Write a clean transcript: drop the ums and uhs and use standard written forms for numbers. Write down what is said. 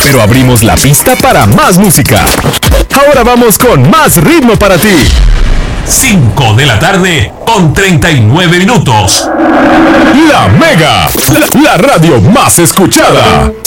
pero abrimos la pista para más música. Ahora vamos con más ritmo para ti. 5 de la tarde con 39 minutos. La Mega, la radio más escuchada.